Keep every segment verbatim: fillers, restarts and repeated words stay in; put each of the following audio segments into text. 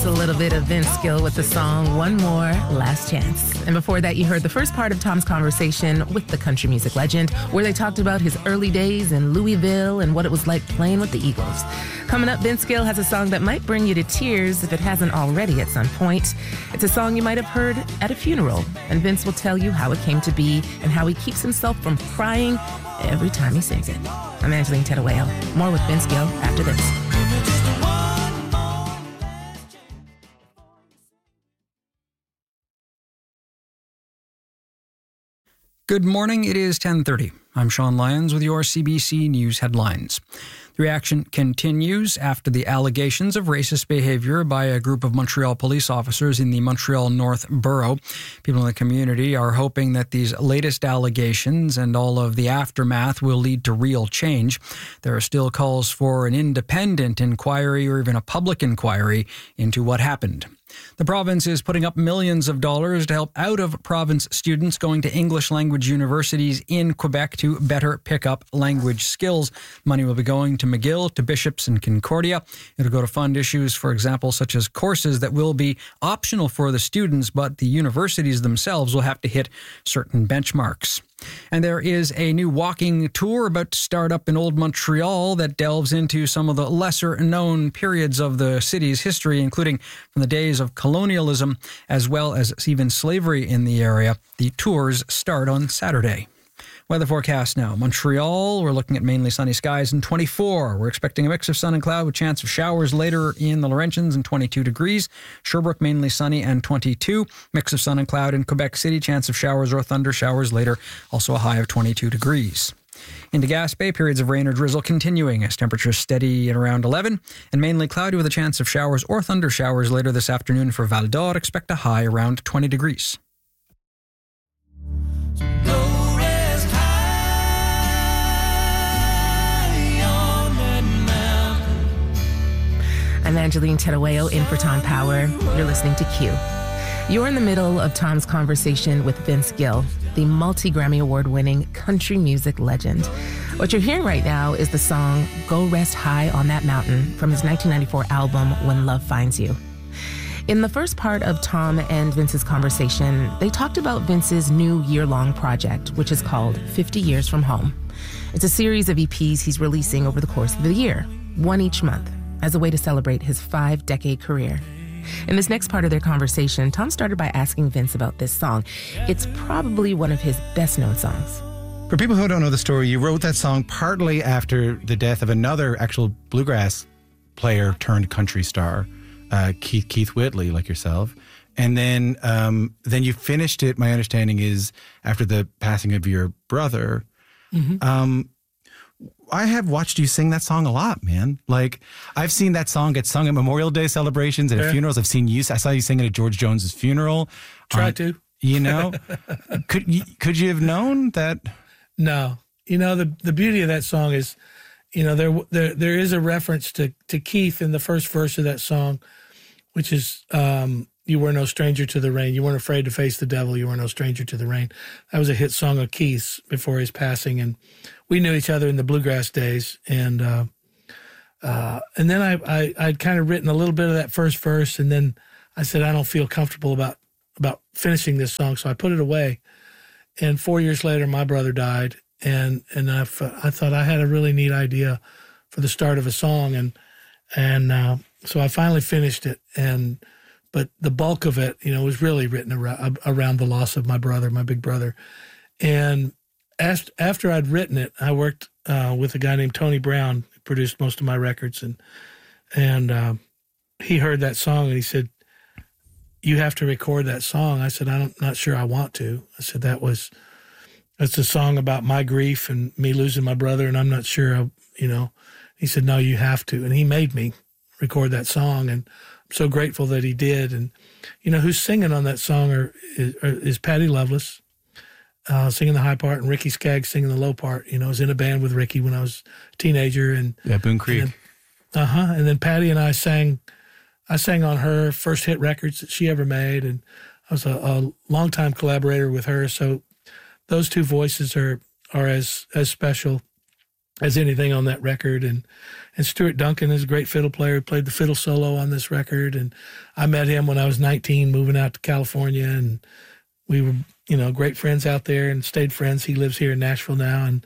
That's a little bit of Vince Gill with the song One More Last Chance. And before that, you heard the first part of Tom's conversation with the country music legend, where they talked about his early days in Louisville and what it was like playing with the Eagles. Coming up, Vince Gill has a song that might bring you to tears if it hasn't already at some point. It's a song you might have heard at a funeral, and Vince will tell you how it came to be and how he keeps himself from crying every time he sings it. I'm Angeline Terueo. More with Vince Gill after this. Good morning, it is ten thirty. I'm Sean Lyons with your C B C News headlines. The reaction continues after the allegations of racist behavior by a group of Montreal police officers in the Montreal North Borough. People in the community are hoping that these latest allegations and all of the aftermath will lead to real change. There are still calls for an independent inquiry or even a public inquiry into what happened. The province is putting up millions of dollars to help out-of-province students going to English language universities in Quebec to better pick up language skills. Money will be going to McGill, to Bishops and Concordia. It'll go to fund issues, for example, such as courses that will be optional for the students, but the universities themselves will have to hit certain benchmarks. And there is a new walking tour about to start up in Old Montreal that delves into some of the lesser-known periods of the city's history, including from the days of colonialism as well as even slavery in the area. The tours start on Saturday. Weather forecast now. Montreal, we're looking at mainly sunny skies and twenty-four. We're expecting a mix of sun and cloud with chance of showers later in the Laurentians and twenty-two degrees. Sherbrooke, mainly sunny and twenty-two. Mix of sun and cloud in Quebec City. Chance of showers or thunder showers later. Also a high of twenty-two degrees. Into Gaspé, periods of rain or drizzle continuing as temperatures steady at around eleven. And mainly cloudy with a chance of showers or thunder showers later this afternoon for Val d'Or. Expect a high around twenty degrees. I'm Angeline Terueo in for Tom Power. You're listening to Q. You're in the middle of Tom's conversation with Vince Gill, the multi-Grammy Award-winning country music legend. What you're hearing right now is the song Go Rest High on That Mountain from his nineteen ninety-four album When Love Finds You. In the first part of Tom and Vince's conversation, they talked about Vince's new year-long project, which is called fifty Years From Home. It's a series of E Ps he's releasing over the course of the year, one each month, as a way to celebrate his five-decade career. In this next part of their conversation, Tom started by asking Vince about this song. It's probably one of his best-known songs. For people who don't know the story, you wrote that song partly after the death of another actual bluegrass player turned country star, uh, Keith Keith Whitley, like yourself. And then um, then you finished it, my understanding is, after the passing of your brother. Mm-hmm. Um I have watched you sing that song a lot, man. Like, I've seen that song get sung at Memorial Day celebrations and at yeah. funerals. I've seen you, I saw you sing it at George Jones's funeral. Try um, to. You know? could, you, could you have known that? No. You know, the the beauty of that song is, you know, there there there is a reference to, to Keith in the first verse of that song, which is, um, you were no stranger to the rain. You weren't afraid to face the devil. You were no stranger to the rain. That was a hit song of Keith's before his passing. And we knew each other in the bluegrass days. And uh, uh, and then I, I, I'd kind of written a little bit of that first verse. And then I said, I don't feel comfortable about, about finishing this song. So I put it away. And four years later, my brother died. And, and I, I thought I had a really neat idea for the start of a song. And, and uh, so I finally finished it. And But the bulk of it, you know, was really written around, around the loss of my brother, my big brother. And after, after I'd written it, I worked uh, with a guy named Tony Brown, who produced most of my records. And and uh, he heard that song and he said, you have to record that song. I said, I'm not sure I want to. I said, that was, that's a song about my grief and me losing my brother. And I'm not sure, I, you know, he said, no, you have to. And he made me record that song. And so grateful that he did. And, you know, who's singing on that song are, is, are, is Patty Loveless, uh, singing the high part, and Ricky Skaggs singing the low part. You know, I was in a band with Ricky when I was a teenager. And yeah, Boone Creek. Uh-huh. And then Patty and I sang, I sang on her first hit records that she ever made. And I was a, a longtime collaborator with her. So those two voices are, are as, as special as anything on that record. And and Stuart Duncan is a great fiddle player. He played the fiddle solo on this record. And I met him when I was nineteen, moving out to California. And we were, you know, great friends out there and stayed friends. He lives here in Nashville now. And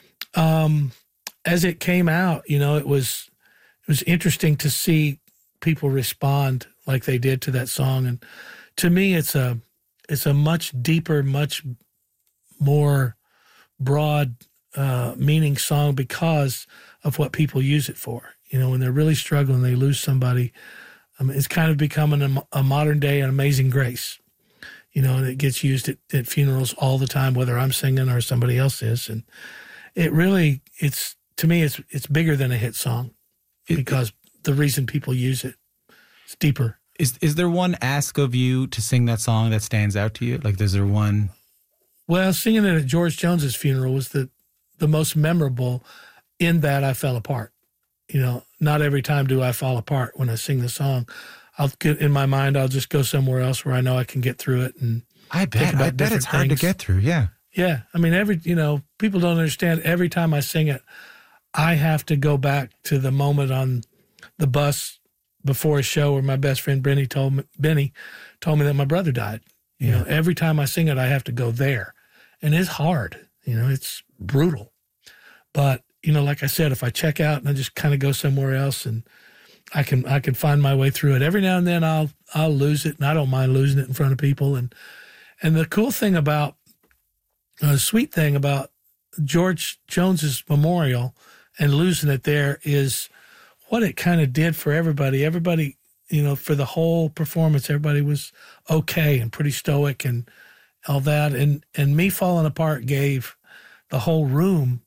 um, as it came out, you know, it was it was interesting to see people respond like they did to that song. And to me, it's a it's a much deeper, much more broad uh, meaning song because of what people use it for. You know, when they're really struggling, they lose somebody. Um, it's kind of becoming a, a modern day an Amazing Grace. You know, and it gets used at, at funerals all the time, whether I'm singing or somebody else is. And it really, it's to me, it's it's bigger than a hit song because it, the reason people use it, it's deeper. Is is there one ask of you to sing that song that stands out to you? Like, is there one? Well, singing it at George Jones's funeral was the the most memorable in that I fell apart. You know, not every time do I fall apart when I sing the song. I'll get in my mind, I'll just go somewhere else where I know I can get through it. And I bet, I bet it's hard things. to get through. Yeah. Yeah. I mean, every, you know, people don't understand every time I sing it, I have to go back to the moment on the bus before a show where my best friend Benny told me, Benny told me that my brother died. You yeah. know, every time I sing it, I have to go there. And it's hard, you know, it's brutal. But, you know, like I said, if I check out and I just kind of go somewhere else and I can I can find my way through it. Every now and then I'll I'll lose it, and I don't mind losing it in front of people. And and the cool thing about, uh, the sweet thing about George Jones's memorial and losing it there is what it kind of did for everybody. Everybody, you know, for the whole performance, everybody was okay and pretty stoic and all that. And and me falling apart gave the whole room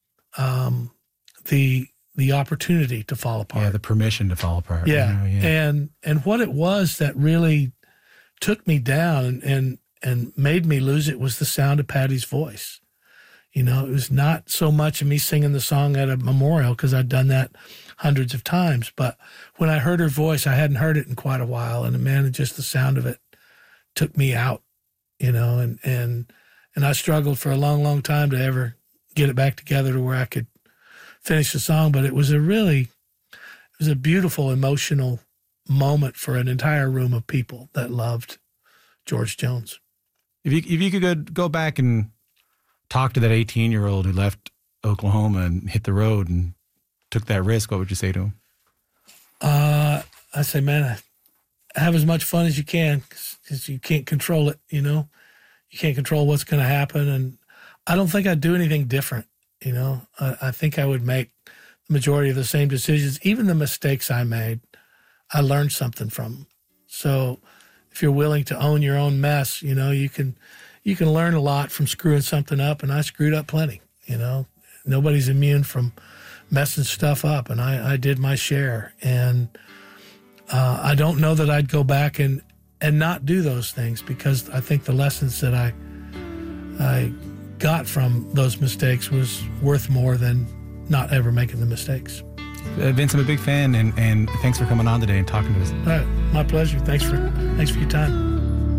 um, the the opportunity to fall apart. Yeah, the permission to fall apart. Yeah. You know, yeah. And and what it was that really took me down and, and and made me lose it was the sound of Patty's voice. You know, it was not so much of me singing the song at a memorial because I'd done that hundreds of times. But when I heard her voice, I hadn't heard it in quite a while. And man, just the sound of it took me out, you know, and, and, and I struggled for a long, long time to ever get it back together to where I could finish the song. But it was a really, it was a beautiful, emotional moment for an entire room of people that loved George Jones. If you, if you could go, go back and talk to that eighteen-year-old who left Oklahoma and hit the road and took that risk, what would you say to him? Uh, I say, man, have as much fun as you can because you can't control it, you know. You can't control what's going to happen. And I don't think I'd do anything different, you know. I, I think I would make the majority of the same decisions. Even the mistakes I made, I learned something from them. So if you're willing to own your own mess, you know, you can you can learn a lot from screwing something up, and I screwed up plenty, you know. Nobody's immune from messing stuff up, and I, I did my share. And uh, I don't know that I'd go back and, and not do those things because I think the lessons that I I got from those mistakes was worth more than not ever making the mistakes. Uh, Vince, I'm a big fan, and, and thanks for coming on today and talking to us. All right, my pleasure. Thanks for thanks for your time.